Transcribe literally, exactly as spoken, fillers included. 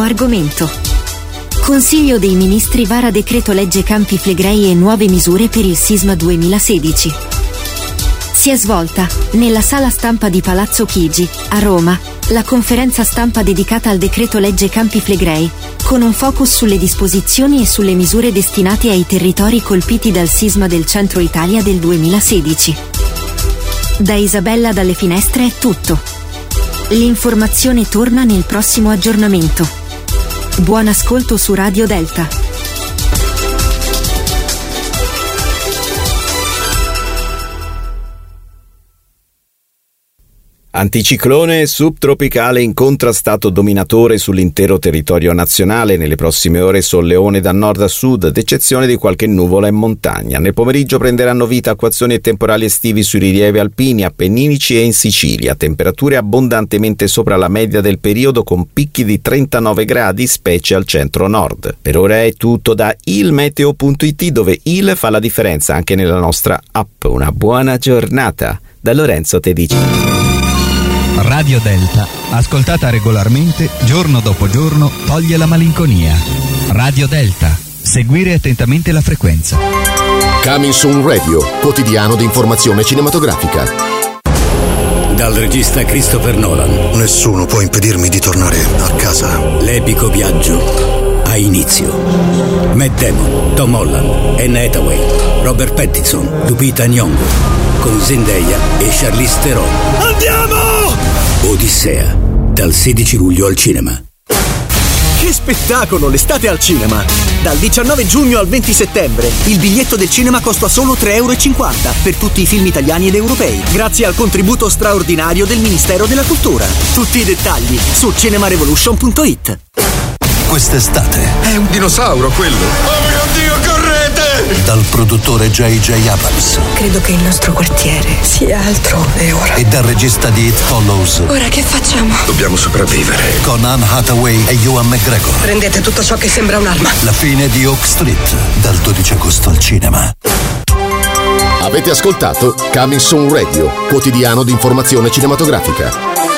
argomento. Consiglio dei Ministri vara decreto legge Campi Flegrei e nuove misure per il sisma duemilasedici. Si è svolta, nella sala stampa di Palazzo Chigi, a Roma, la conferenza stampa dedicata al decreto legge Campi Flegrei, con un focus sulle disposizioni e sulle misure destinate ai territori colpiti dal sisma del centro Italia del duemilasedici. Da Isabella dalle Finestre è tutto. L'informazione torna nel prossimo aggiornamento. Buon ascolto su Radio Delta. Anticiclone subtropicale incontrastato dominatore sull'intero territorio nazionale. Nelle prossime ore solleone da nord a sud, ad eccezione di qualche nuvola in montagna. Nel pomeriggio prenderanno vita acquazzoni e temporali estivi sui rilievi alpini, appenninici e in Sicilia. Temperature abbondantemente sopra la media del periodo con picchi di trentanove gradi, specie al centro-nord. Per ora è tutto da ilmeteo punto it, dove il fa la differenza anche nella nostra app. Una buona giornata da Lorenzo Tedici. Radio Delta, ascoltata regolarmente, giorno dopo giorno, toglie la malinconia. Radio Delta, seguire attentamente la frequenza. Coming Soon Radio, quotidiano di informazione cinematografica. Dal regista Christopher Nolan. Nessuno può impedirmi di tornare a casa. L'epico viaggio ha inizio. Matt Damon, Tom Holland, Anne Hathaway, Robert Pattinson, Lupita Nyong'o, con Zendaya e Charlize Theron. Andiamo! Odissea, dal sedici luglio al cinema. Che spettacolo, l'estate al cinema! Dal diciannove giugno al venti settembre il biglietto del cinema costa solo tre euro e cinquanta per tutti i film italiani ed europei, grazie al contributo straordinario del Ministero della Cultura. Tutti i dettagli su cinemarevolution punto it. Quest'estate è un dinosauro quello. Oh mio Dio, correte! Dal produttore J J Abrams. Credo che il nostro quartiere sia altrove ora. E dal regista di It Follows. Ora che facciamo? Dobbiamo sopravvivere. Con Anne Hathaway e Ewan McGregor. Prendete tutto ciò che sembra un'arma. La fine di Oak Street, dal dodici agosto al cinema. Avete ascoltato Coming Soon Radio, quotidiano di informazione cinematografica.